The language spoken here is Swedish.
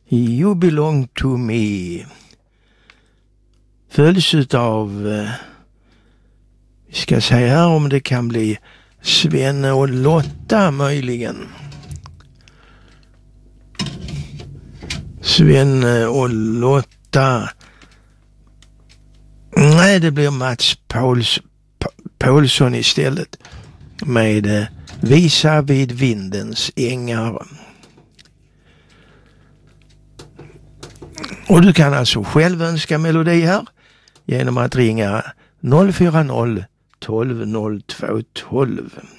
You belong to me. Följs utav, vi ska säga här om det kan bli Svenne och Lotta möjligen. Svenne och Lotta. Nej, det blir Mats Paulsson istället med Visa vid vindens ängar. Och du kan alltså själv önska melodi här genom att ringa 040 12 02 12.